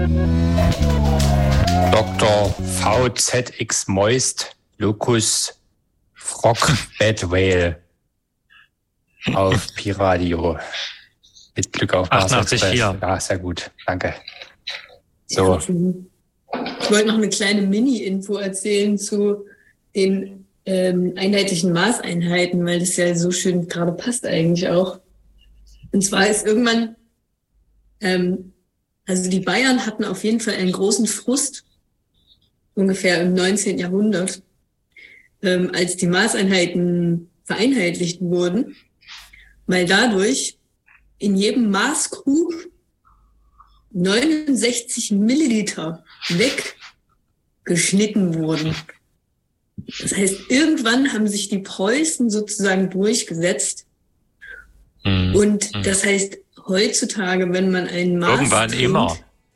Dr. VZX Moist Locus Frog Bad Whale auf Pi-Radio. Mit Glück auf Mars Express. Ja, sehr gut. Danke. So. Ich wollte noch eine kleine Mini-Info erzählen zu den einheitlichen Maßeinheiten, weil das ja so schön gerade passt eigentlich auch. Und zwar ist irgendwann, also die Bayern hatten auf jeden Fall einen großen Frust, ungefähr im 19. Jahrhundert, als die Maßeinheiten vereinheitlicht wurden, weil dadurch in jedem Maßkrug 69 Milliliter weggeschnitten wurden. Das heißt, irgendwann haben sich die Preußen sozusagen durchgesetzt. Und das heißt, heutzutage, wenn man einen Maß irgendwann trinkt, immer.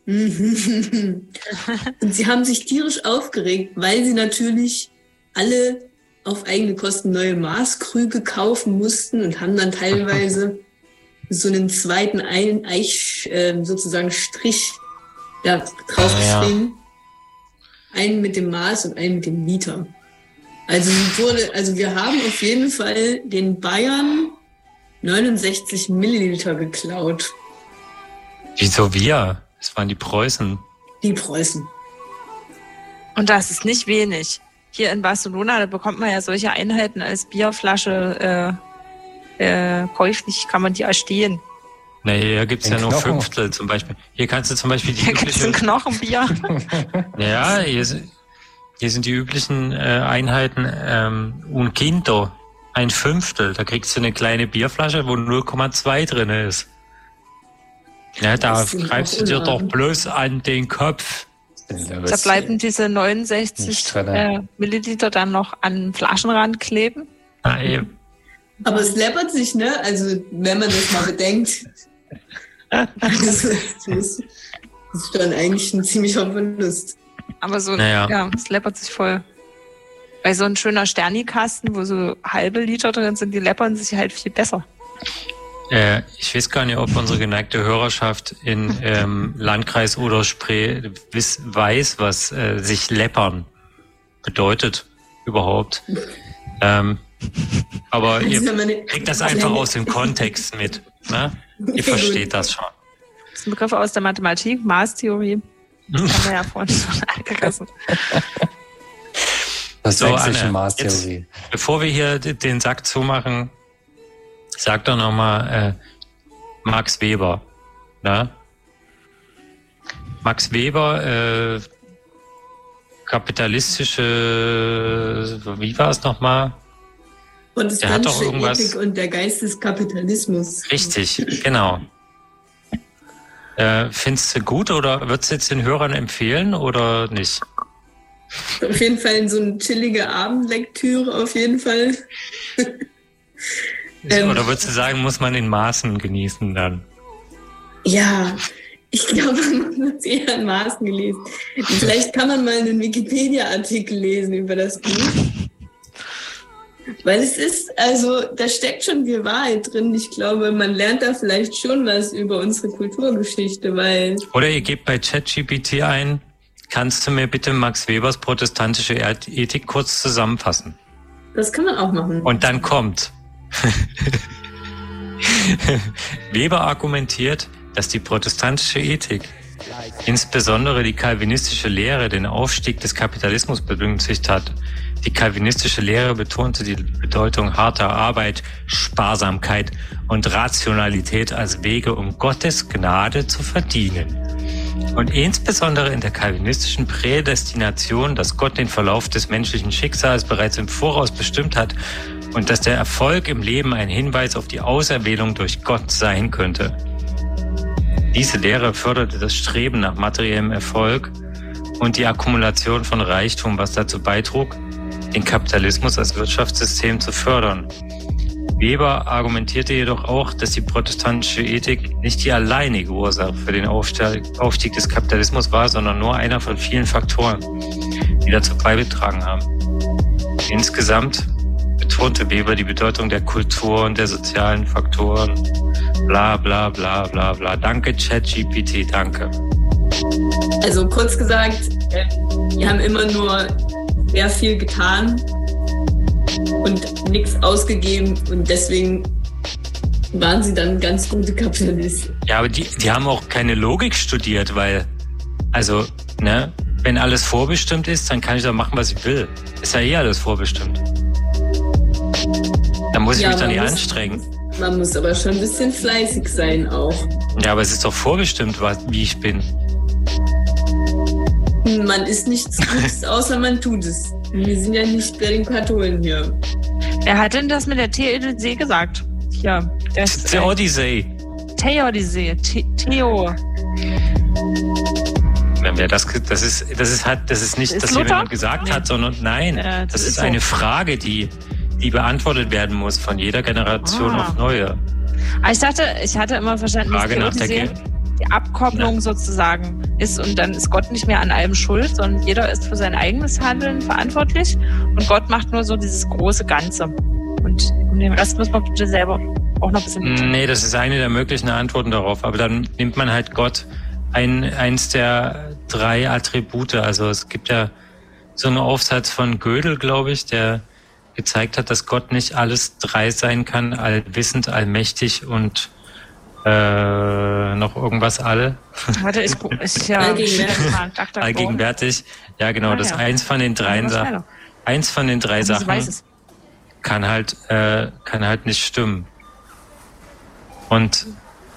Und sie haben sich tierisch aufgeregt, weil sie natürlich alle auf eigene Kosten neue Maßkrüge kaufen mussten und haben dann teilweise so einen zweiten sozusagen Strich da draufgeschrieben. Ja. Einen mit dem Maß und einen mit dem Liter. Also wir haben auf jeden Fall den Bayern 69 Milliliter geklaut. Wieso wir? Das waren die Preußen. Die Preußen. Und das ist nicht wenig. Hier in Barcelona, da bekommt man ja solche Einheiten als Bierflasche käuflich, kann man die erstehen. Nee, hier gibt's ja nur Fünftel zum Beispiel. Hier kannst du zum Beispiel die übliche... Hier gibt's ein Knochenbier. Ja, hier sind die üblichen Einheiten un quinto, ein Fünftel. Da kriegst du eine kleine Bierflasche, wo 0,2 drin ist. Ja, da greifst du dir doch bloß an den Kopf. Da bleiben diese 69 Milliliter dann noch an den Flaschenrand kleben. Ah, eben. Aber es läppert sich, ne? Also, wenn man das mal bedenkt. Das ist dann eigentlich ein ziemlicher Verlust. Aber so, ja, es läppert sich voll. Bei so ein schöner Sternikasten, wo so halbe Liter drin sind, die läppern sich halt viel besser. Ich weiß gar nicht, ob unsere geneigte Hörerschaft in Landkreis Oder-Spree weiß, was sich läppern bedeutet überhaupt. Aber ihr kriegt das einfach aus dem Kontext mit. Ne? Ihr versteht das schon. Das ist ein Begriff aus der Mathematik, Maßtheorie. Das haben wir ja vorhin schon angerissen. Das so, sächsische Maßtheorie. Jetzt, bevor wir hier den Sack zumachen, sag doch nochmal Max Weber. Ne? Max Weber, kapitalistische, wie war es nochmal? Und das menschliche Ethik und der Geist des Kapitalismus. Richtig, genau. Findest du gut oder würdest du jetzt den Hörern empfehlen oder nicht? Auf jeden Fall so eine chillige Abendlektüre, auf jeden Fall. Oder würdest du sagen, muss man in Maßen genießen dann? Ja, ich glaube, man muss eher in Maßen gelesen. Vielleicht kann man mal einen Wikipedia-Artikel lesen über das Buch. Weil es ist, also da steckt schon viel Wahrheit drin. Ich glaube, man lernt da vielleicht schon was über unsere Kulturgeschichte, weil... Oder ihr gebt bei ChatGPT ein, kannst du mir bitte Max Webers protestantische Ethik kurz zusammenfassen? Das kann man auch machen. Und dann kommt... Weber argumentiert, dass die protestantische Ethik, insbesondere die calvinistische Lehre, den Aufstieg des Kapitalismus begünstigt hat. Die calvinistische Lehre betonte die Bedeutung harter Arbeit, Sparsamkeit und Rationalität als Wege, um Gottes Gnade zu verdienen. Und insbesondere in der calvinistischen Prädestination, dass Gott den Verlauf des menschlichen Schicksals bereits im Voraus bestimmt hat und dass der Erfolg im Leben ein Hinweis auf die Auserwählung durch Gott sein könnte. Diese Lehre förderte das Streben nach materiellem Erfolg und die Akkumulation von Reichtum, was dazu beitrug, den Kapitalismus als Wirtschaftssystem zu fördern. Weber argumentierte jedoch auch, dass die protestantische Ethik nicht die alleinige Ursache für den Aufstieg des Kapitalismus war, sondern nur einer von vielen Faktoren, die dazu beigetragen haben. Insgesamt betonte Weber die Bedeutung der Kultur und der sozialen Faktoren. Bla bla bla bla bla. Danke ChatGPT, danke. Also kurz gesagt, die haben immer nur sehr viel getan und nichts ausgegeben und deswegen waren sie dann ganz gute Kapitalisten. Ja, aber die haben auch keine Logik studiert, weil, also, ne, wenn alles vorbestimmt ist, dann kann ich doch machen, was ich will. Ist ja eh alles vorbestimmt. Da muss ich mich doch nicht anstrengen. Man muss aber schon ein bisschen fleißig sein auch. Ja, aber es ist doch vorbestimmt, wie ich bin. Man ist nichts Gutes, außer man tut es. Wir sind ja nicht bei den Katholen hier. Wer hat denn das mit der Theodizee gesagt? Ja, Theodizee. Theodizee. Theo. Das ist nicht, dass jemand gesagt hat, sondern nein, das ist eine Frage, die beantwortet werden muss von jeder Generation auf neue. Aber ich hatte immer verstanden, Frage nach der die Abkopplung sozusagen ist und dann ist Gott nicht mehr an allem schuld, sondern jeder ist für sein eigenes Handeln verantwortlich und Gott macht nur so dieses große Ganze. Und um den Rest muss man bitte selber auch noch ein bisschen... Nee, das ist eine der möglichen Antworten darauf, aber dann nimmt man halt Gott eins der 3 Attribute. Also es gibt ja so einen Aufsatz von Gödel, glaube ich, der gezeigt hat, dass Gott nicht alles 3 sein kann, allwissend, allmächtig und noch irgendwas alle. Warte, allgegenwärtig. Ja, genau, das eins von den 3 Sachen. Eins von den 3 Sachen kann halt nicht stimmen. Und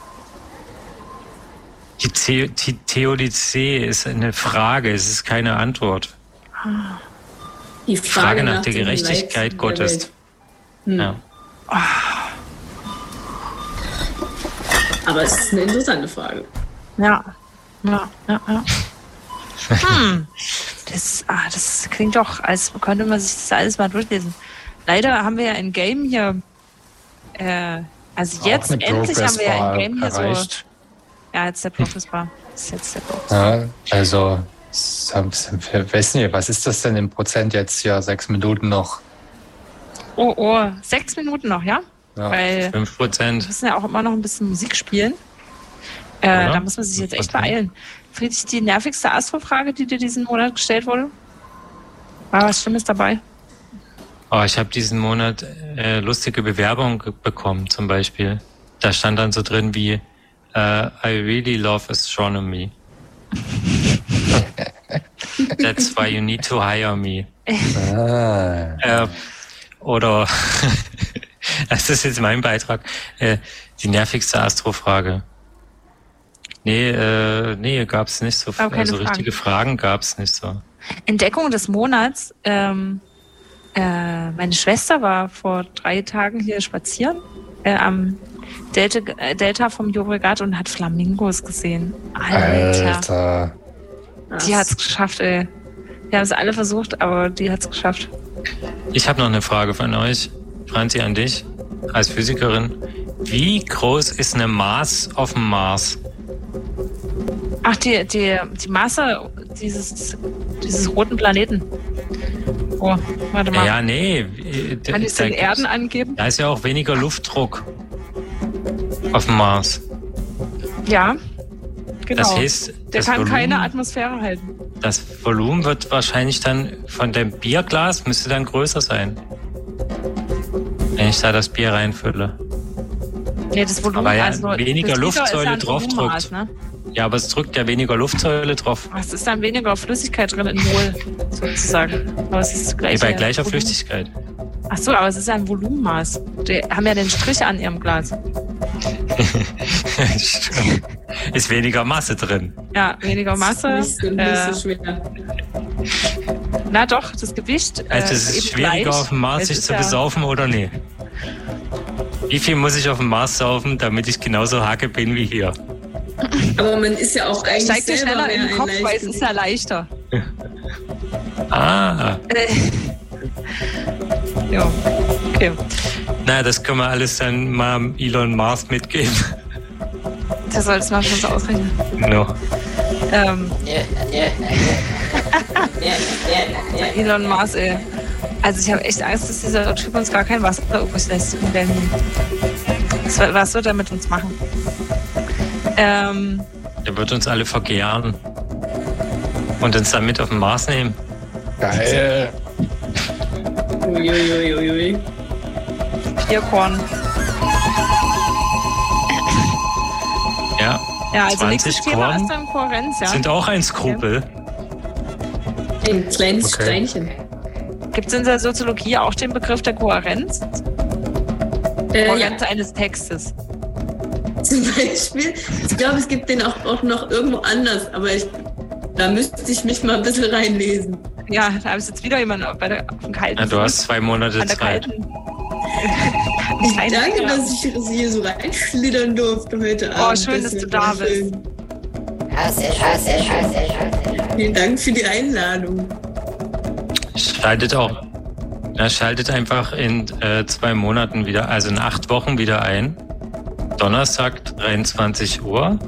die Theodizee ist eine Frage, es ist keine Antwort. Die Frage nach der Gerechtigkeit Gottes. Ja. Aber es ist eine interessante Frage. Ja. Das klingt doch, als könnte man sich das alles mal durchlesen. Leider haben wir ja ein Game hier. Also jetzt endlich haben wir ja ein Game hier erreicht. So. Ja, jetzt der Progress-Bar. Ja, also, wir wissen nicht, was ist das denn im Prozent jetzt hier? 6 Minuten noch. Oh, 6 Minuten noch, ja? Ja, weil 5%. Wir müssen ja auch immer noch ein bisschen Musik spielen. Da muss man sich jetzt echt beeilen. Friedrich, die nervigste Astro-Frage, die dir diesen Monat gestellt wurde? War was Schlimmes dabei? Oh, ich habe diesen Monat lustige Bewerbungen bekommen, zum Beispiel. Da stand dann so drin wie I really love astronomy. That's why you need to hire me. Oder das ist jetzt mein Beitrag. Die nervigste Astrofrage. Nee, gab's nicht so. Also richtige Fragen gab's nicht so. Entdeckung des Monats. Meine Schwester war vor 3 Tagen hier spazieren am Delta vom Llobregat und hat Flamingos gesehen. Alter. Die hat's geschafft, ey. Wir haben es alle versucht, aber die hat's geschafft. Ich habe noch eine Frage von euch, Franzi, an dich als Physikerin. Wie groß ist eine Maß auf dem Mars? Ach, die Masse dieses roten Planeten. Oh, warte mal. Ja, nee. Kann ich den Erden angeben? Da ist ja auch weniger Luftdruck auf dem Mars. Ja, genau. Das heißt, der kann keine Atmosphäre halten. Das Volumen wird wahrscheinlich dann von dem Bierglas müsste dann größer sein. Wenn ich da das Bier reinfülle. Nee, das Volumen, aber ja, also weniger Luftsäule drauf drückt. Ne? Ja, aber es drückt ja weniger Luftsäule drauf. Es ist dann weniger Flüssigkeit drin in Mol, sozusagen. Aber es ist gleich. Bei gleicher Flüssigkeit. Ach so, aber es ist ja ein Volumenmaß. Die haben ja den Strich an ihrem Glas. Ist weniger Masse drin. Ja, weniger Masse. Nicht so schwer. Na doch, das Gewicht. Also es ist schwieriger auf dem Mars sich zu besaufen oder nee? Wie viel muss ich auf dem Mars saufen, damit ich genauso hacke bin wie hier? Aber man ist ja auch eigentlich steigt dir schneller in den Kopf, weil es ist ja leichter. Ja, okay. Na, das können wir alles dann mal Elon Musk mitgeben. Der soll es mal schon so ausrechnen. No. Elon Musk, ey. Also ich habe echt Angst, dass dieser Typ uns gar kein Wasser übrig lässt in Berlin. Was wird er mit uns machen? Er wird uns alle vergären. Und uns dann mit auf den Mars nehmen. Geil. Uiuiuiui. Bierkorn. Ja. Ja, also 20 nächstes Thema Korn ist dann Kohärenz, ja. sind auch ein Skrupel. Ein kleines Steinchen. Gibt es in der Soziologie auch den Begriff der Kohärenz? Kohärenz eines Textes. Zum Beispiel. Ich glaube, es gibt den auch noch irgendwo anders, aber da müsste ich mich mal ein bisschen reinlesen. Ja, da ist jetzt wieder jemand auf dem kalten. Ja, du hast 2 Monate Zeit. Ich danke, dass ich hier so reinschlittern durfte heute Abend. Oh, schön, dass du da bist. Vielen Dank für die Einladung. Schaltet einfach in 2 Monaten wieder, also in 8 Wochen wieder ein. Donnerstag, 23 Uhr.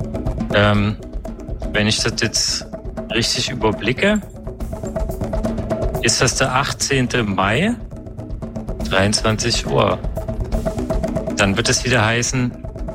Wenn ich das jetzt richtig überblicke, ist das der 18. Mai, 23 Uhr. Dann wird es wieder heißen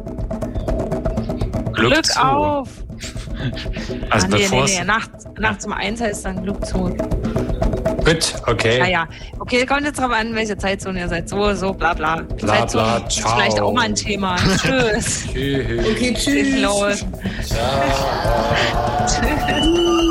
Glück zu. Auf! Also bevor nee. Nachts um 1 heißt dann Glück zu. Gut, okay. Ja. Okay, kommt jetzt drauf an, welche Zeitzone ihr seid. So, bla bla. Bla bla, ist ciao. vielleicht auch mal ein Thema. Tschüss. Tschüss. Okay, tschüss. Los. Ciao.